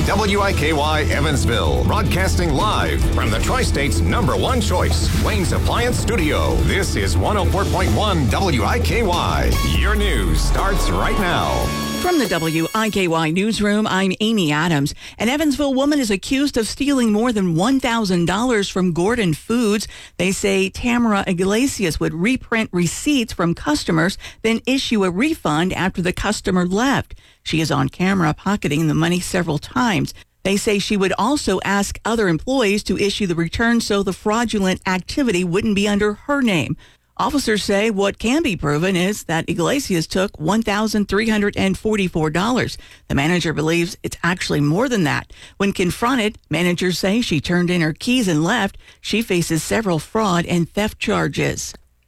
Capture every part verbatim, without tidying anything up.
W I K Y Evansville, broadcasting live from the Tri-State's number one choice, Wayne's Appliance Studio. This is one oh four point one W I K Y. Your news starts right now. From the W I K Y newsroom, I'm Amy Adams. An Evansville woman is accused of stealing more than one thousand dollars from Gordon Foods. They say Tamara Iglesias would reprint receipts from customers, then issue a refund after the customer left. She is on camera pocketing the money several times. They say she would also ask other employees to issue the return so the fraudulent activity wouldn't be under her name. Officers say what can be proven is that Iglesias took one thousand three hundred forty-four dollars. The manager believes it's actually more than that. When confronted, managers say she turned in her keys and left. She faces several fraud and theft charges.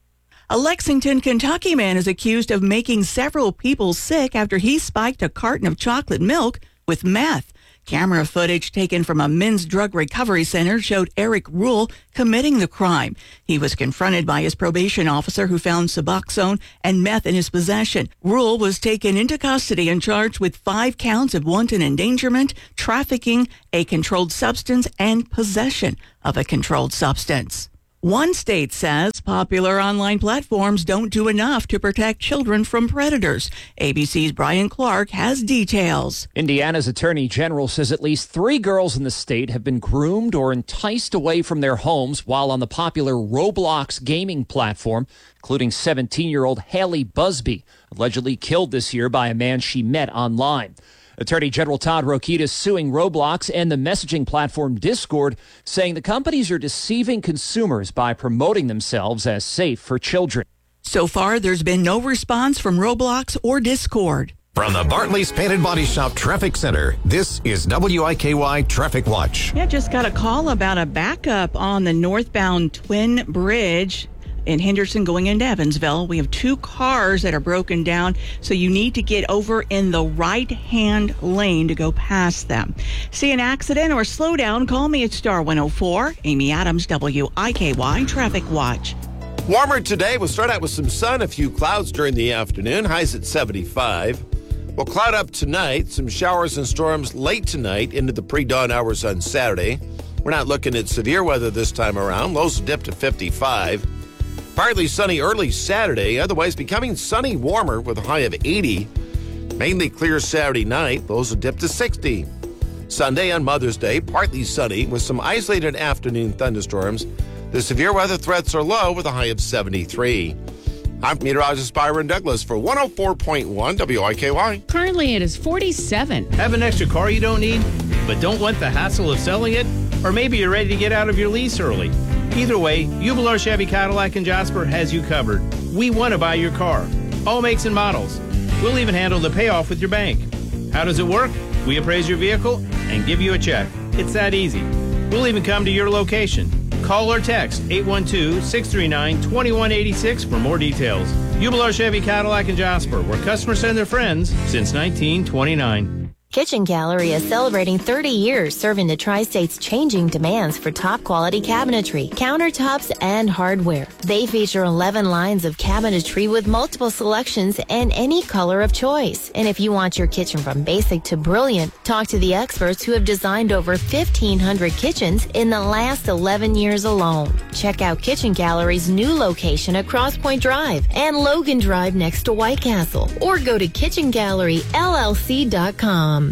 A Lexington, Kentucky man is accused of making several people sick after he spiked a carton of chocolate milk with meth. Camera footage taken from a men's drug recovery center showed Eric Rule committing the crime. He was confronted by his probation officer who found Suboxone and meth in his possession. Rule was taken into custody and charged with five counts of wanton endangerment, trafficking, a controlled substance, and possession of a controlled substance. One state says popular online platforms don't do enough to protect children from predators. A B C's Brian Clark has details. Indiana's Attorney General says at least three girls in the state have been groomed or enticed away from their homes while on the popular Roblox gaming platform, including seventeen-year-old Haley Busby, allegedly killed this year by a man she met online. Attorney General Todd Rokita is suing Roblox and the messaging platform Discord, saying the companies are deceiving consumers by promoting themselves as safe for children. So far, there's been no response from Roblox or Discord. From the Bartley's Painted Body Shop Traffic Center, this is W I K Y Traffic Watch. Yeah, just got a call about a backup on the northbound Twin Bridge in Henderson going into Evansville. We have two cars that are broken down, so you need to get over in the right-hand lane to go past them. See an accident or slow down, call me at Star one oh four. Amy Adams, W I K Y Traffic Watch. Warmer today. We'll start out with some sun, a few clouds during the afternoon, highs at seventy-five. We'll cloud up tonight, some showers and storms late tonight into the pre-dawn hours on Saturday. We're not looking at severe weather this time around. Lows will dip to fifty-five. Partly sunny early Saturday, otherwise becoming sunny warmer with a high of eighty. Mainly clear Saturday night, lows will dip to sixty. Sunday on Mother's Day, partly sunny with some isolated afternoon thunderstorms. The severe weather threats are low with a high of seventy-three. I'm meteorologist Byron Douglas for one oh four point one W I K Y. Currently it is forty-seven. Have an extra car you don't need, but don't want the hassle of selling it? Or maybe you're ready to get out of your lease early. Either way, Ubelor Chevy Cadillac in Jasper has you covered. We want to buy your car. All makes and models. We'll even handle the payoff with your bank. How does it work? We appraise your vehicle and give you a check. It's that easy. We'll even come to your location. Call or text eight one two, six three nine, two one eight six for more details. Ubelor Chevy Cadillac in Jasper, where customers send their friends since nineteen twenty-nine. Kitchen Gallery is celebrating thirty years serving the Tri-State's changing demands for top-quality cabinetry, countertops, and hardware. They feature eleven lines of cabinetry with multiple selections and any color of choice. And if you want your kitchen from basic to brilliant, talk to the experts who have designed over fifteen hundred kitchens in the last eleven years alone. Check out Kitchen Gallery's new location at Cross Point Drive and Logan Drive next to White Castle. Or go to kitchen gallery L L C dot com.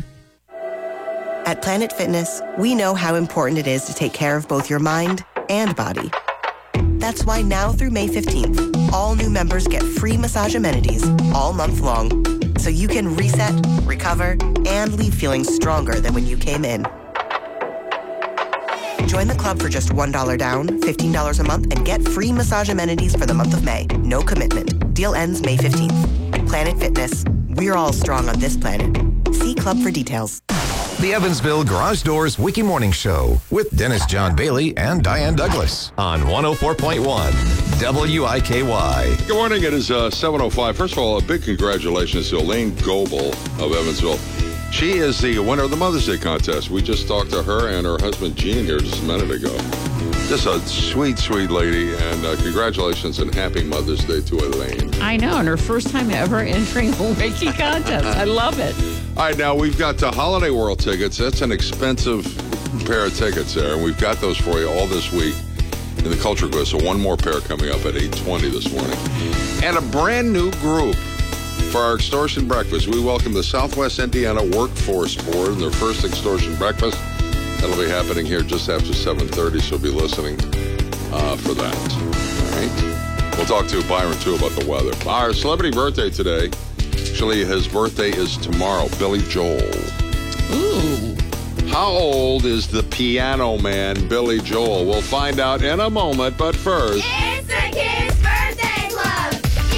At Planet Fitness, we know how important it is to take care of both your mind and body. That's why now through May fifteenth, all new members get free massage amenities all month long, so you can reset, recover, and leave feeling stronger than when you came in. Join the club for just one dollar down, fifteen dollars a month, and get free massage amenities for the month of May. No commitment. Deal ends May fifteenth. Planet Fitness. We're all strong on this planet. See club for details. The Evansville Garage Doors Wiki Morning Show with Dennis John Bailey and Diane Douglas on one oh four point one W I K Y. Good morning. It is uh, seven oh five. First of all, a big congratulations to Elaine Goebel of Evansville. She is the winner of the Mother's Day contest. We just talked to her and her husband, Gene, here just a minute ago. Just a sweet, sweet lady. And uh, congratulations and happy Mother's Day to Elaine. I know, and her first time ever entering a wiki contest. I love it. All right, now we've got the Holiday World tickets. That's an expensive pair of tickets there, and we've got those for you all this week in the Culture Quiz. So one more pair coming up at eight twenty this morning. And a brand new group for our Extortion Breakfast. We welcome the Southwest Indiana Workforce Board and their first Extortion Breakfast. That'll be happening here just after seven thirty, so be listening uh, for that. All right. We'll talk to Byron, too, about the weather. Our celebrity birthday today. Actually, his birthday is tomorrow. Billy Joel. Ooh. How old is the piano man, Billy Joel? We'll find out in a moment, but first... It's the Kids Birthday Club!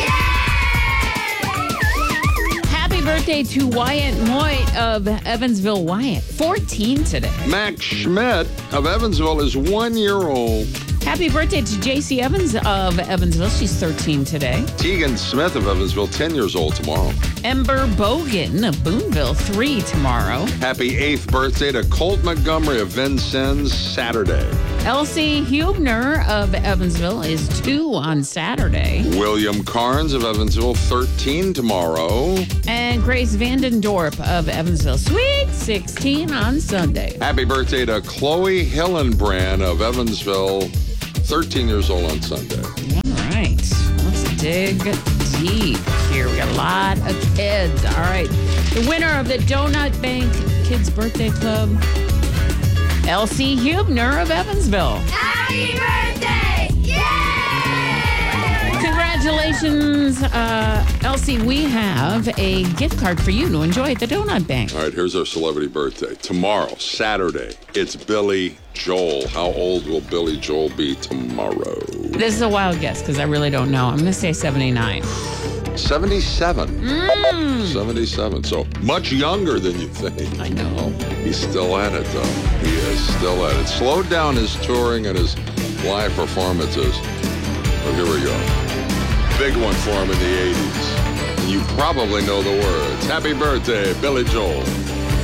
Yay! Happy birthday to Wyatt Moit of Evansville. Wyatt, fourteen today. Max Schmidt of Evansville is one year old. Happy birthday to J C Evans of Evansville. She's thirteen today. Tegan Smith of Evansville, ten years old tomorrow. Ember Bogan of Boonville, three tomorrow. Happy eighth birthday to Colt Montgomery of Vincennes, Saturday. Elsie Hubner of Evansville is two on Saturday. William Carnes of Evansville, thirteen tomorrow. And Grace Vandendorp of Evansville, sweet sixteen on Sunday. Happy birthday to Chloe Hillenbrand of Evansville, thirteen years old on Sunday. All right. Let's dig deep here. We got a lot of kids. All right. The winner of the Donut Bank Kids Birthday Club, Elsie Hubner of Evansville. Happy birthday! Yay! Congratulations, uh, Elsie. We have a gift card for you to enjoy at the Donut Bank. All right, here's our celebrity birthday. Tomorrow, Saturday, it's Billy Joel. How old will Billy Joel be tomorrow? This is a wild guess because I really don't know. I'm going to say seventy-nine. seventy-seven. Mm. seventy-seven. So much younger than you think. I know. He's still at it, though. He is still at it. Slowed down his touring and his live performances. But here we go. Big one for him in the eighties. You probably know the words. Happy birthday, Billy Joel.